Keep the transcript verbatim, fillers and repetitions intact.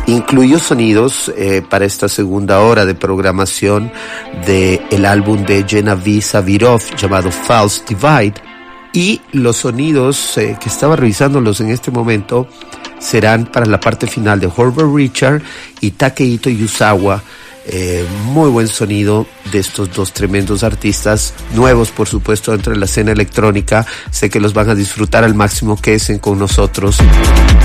incluyó sonidos eh, para esta segunda hora de programación de el álbum de Genevieve Savirov llamado False Divide, y los sonidos eh, que estaba revisándolos en este momento serán para la parte final de Herbert Richard y Takehito Yusawa. Eh, muy buen sonido de estos dos tremendos artistas, nuevos por supuesto dentro de la escena electrónica. Sé que los van a disfrutar al máximo, quédense con nosotros.